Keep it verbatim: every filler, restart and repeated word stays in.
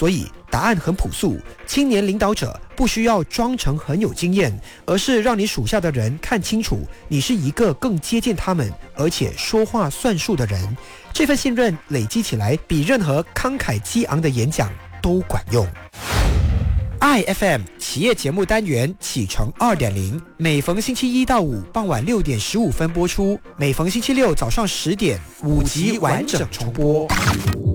所以答案很朴素，青年领导者不需要装成很有经验，而是让你属下的人看清楚你是一个更接近他们而且说话算数的人。这份信任累积起来，比任何慷慨激昂的演讲都管用。I F M 企业节目单元启程 二点零， 每逢星期一到五傍晚六点十五分播出，每逢星期六早上十点五集完整重播。